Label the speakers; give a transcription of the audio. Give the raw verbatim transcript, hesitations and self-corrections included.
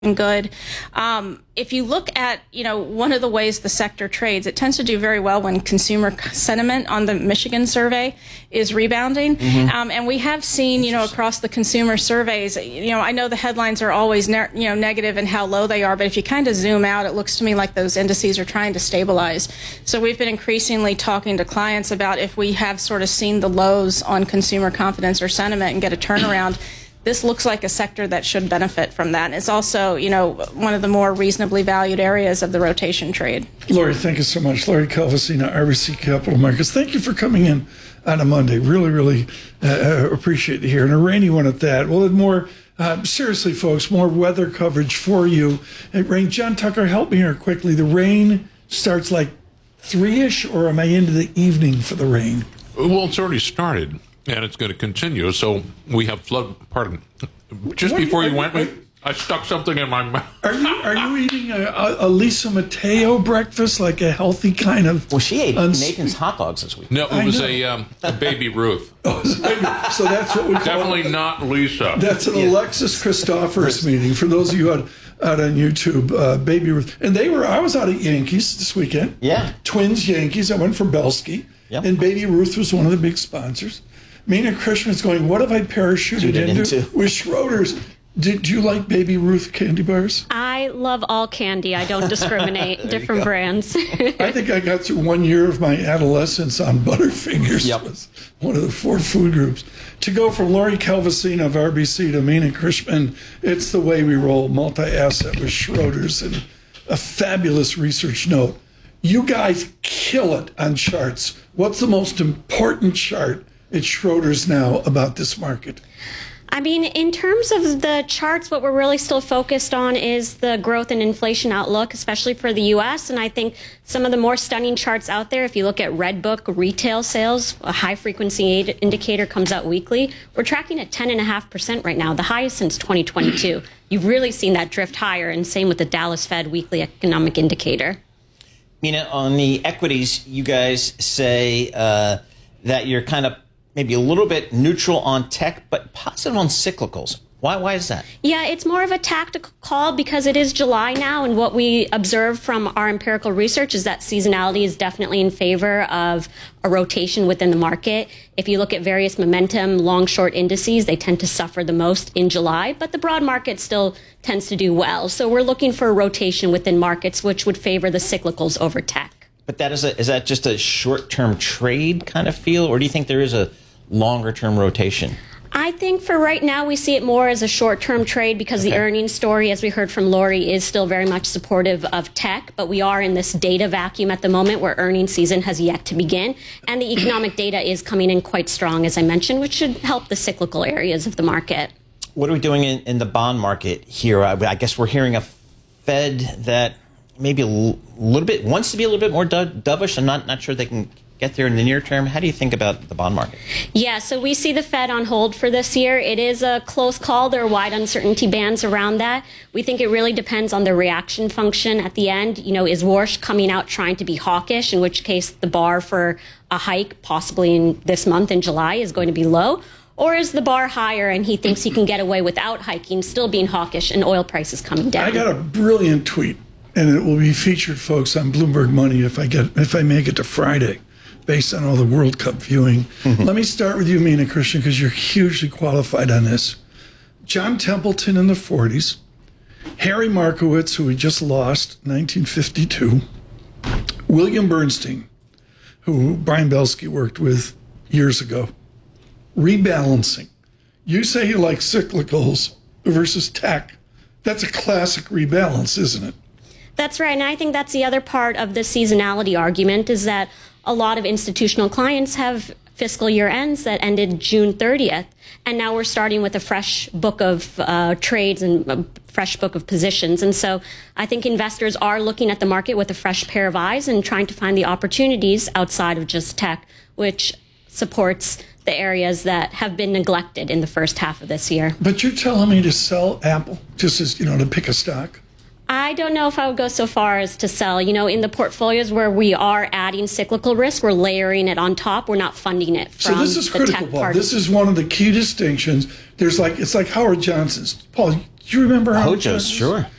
Speaker 1: good. Um, if you look at, you know, one of the ways the sector trades, it tends to do very well when consumer sentiment on the Michigan survey is rebounding. Mm-hmm. Um, and we have seen, you know, across the consumer surveys, you know, I know the headlines are always, ne- you know, negative in how low they are, but if you kind of zoom out, it looks to me like those indices are trying to stabilize. So we've been increasingly talking to clients about if we have sort of seen the lows on consumer confidence or sentiment and get a turnaround. This looks like a sector that should benefit from that. And it's also, you know, one of the more reasonably valued areas of the rotation trade.
Speaker 2: Lori, thank you so much. Lori Calvasina, R B C Capital Markets. Thank you for coming in on a Monday. Really, really uh, appreciate it here. And a rainy one at that. We'll have more, uh, seriously, folks, more weather coverage for you. Hey, rain, John Tucker, help me here quickly. The rain starts like three-ish, or am I into the evening for the rain?
Speaker 3: Well, it's already started. And it's going to continue. So we have flood. Pardon. Just what before you, you went, you, I stuck something in my mouth.
Speaker 2: Are you are you eating a, a, a Lisa Mateo breakfast, like a healthy kind of?
Speaker 4: Well, she ate
Speaker 2: uns-
Speaker 4: Nathan's hot dogs this week.
Speaker 3: No, it was a, um, a Baby Ruth.
Speaker 2: Oh, so that's what we call
Speaker 3: Definitely
Speaker 2: it.
Speaker 3: not Lisa.
Speaker 2: That's an
Speaker 4: yeah.
Speaker 2: Alexis Christophorus meeting for those of you out, out on YouTube. Uh, Baby Ruth, and they were. I was out at Yankees this weekend.
Speaker 4: Yeah,
Speaker 2: Twins Yankees. I went for Belsky,
Speaker 4: yep.
Speaker 2: and Baby Ruth was one of the big sponsors. Mina Krishman's going, what have I parachuted into? into? With Schroeder's. Did you like Baby Ruth candy bars?
Speaker 5: I love all candy. I don't discriminate. Different brands.
Speaker 2: I think I got through one year of my adolescence on Butterfingers.
Speaker 4: Yep.
Speaker 2: Was one of the four food groups. To go from Lori Calvasina of R B C to Mina Krishman, it's the way we roll, multi-asset with Schroeder's, and a fabulous research note. You guys kill it on charts. What's the most important chart at Schroeder's now about this market?
Speaker 5: I mean, in terms of the charts, what we're really still focused on is the growth and inflation outlook, especially for the U S. And I think some of the more stunning charts out there, if you look at Redbook retail sales, a high-frequency indicator comes out weekly, we're tracking at ten point five percent right now, the highest since twenty twenty-two. You've really seen that drift higher, and same with the Dallas Fed weekly economic indicator.
Speaker 4: Mina, on the equities, you guys say uh, that you're kind of maybe a little bit neutral on tech, but positive on cyclicals. Why Why is that?
Speaker 5: Yeah, it's more of a tactical call because it is July now, and what we observe from our empirical research is that seasonality is definitely in favor of a rotation within the market. If you look at various momentum, long-short indices, they tend to suffer the most in July, but the broad market still tends to do well. So we're looking for a rotation within markets, which would favor the cyclicals over tech.
Speaker 4: But that is a, is that just a short-term trade kind of feel, or do you think there is a longer-term rotation?
Speaker 5: I think for right now, we see it more as a short-term trade because okay. the earnings story, as we heard from Lori, is still very much supportive of tech. But we are in this data vacuum at the moment where earnings season has yet to begin. And the economic data is coming in quite strong, as I mentioned, which should help the cyclical areas of the market.
Speaker 4: What are we doing in, in the bond market here? I, I guess we're hearing a Fed that maybe a l- little bit wants to be a little bit more do- dovish. I'm not, not sure they can get there in the near term. How do you think about the bond market?
Speaker 5: Yeah, so we see the Fed on hold for this year. It is a close call. There are wide uncertainty bands around that. We think it really depends on the reaction function at the end. You know, is Warsh coming out trying to be hawkish, in which case the bar for a hike, possibly in this month in July, is going to be low? Or is the bar higher and he thinks he can get away without hiking, still being hawkish, and oil prices coming down?
Speaker 2: I got a brilliant tweet, and it will be featured, folks, on Bloomberg Money if I get if I make it to Friday, based on all the World Cup viewing. Mm-hmm. Let me start with you, Mina Krishnan, because you're hugely qualified on this. John Templeton in the forties, Harry Markowitz, who we just lost, nineteen fifty-two, William Bernstein, who Brian Belsky worked with years ago. Rebalancing. You say you like cyclicals versus tech. That's a classic rebalance, isn't it?
Speaker 5: That's right, and I think that's the other part of the seasonality argument is that a lot of institutional clients have fiscal year ends that ended June thirtieth, and now we're starting with a fresh book of uh, trades and a fresh book of positions. And so I think investors are looking at the market with a fresh pair of eyes and trying to find the opportunities outside of just tech, which supports the areas that have been neglected in the first half of this year.
Speaker 2: But you're telling me to sell Apple, just as, you know, to pick a stock?
Speaker 5: I don't know if I would go so far as to sell. You know, in the portfolios where we are adding cyclical risk, we're layering it on top. We're not funding it from
Speaker 2: so this is
Speaker 5: the
Speaker 2: critical,
Speaker 5: tech
Speaker 2: Paul.
Speaker 5: part.
Speaker 2: This is one of the key distinctions. There's like, it's like Howard Johnson's. Paul, Do you remember how much that
Speaker 4: Hojos,
Speaker 2: was?
Speaker 4: sure.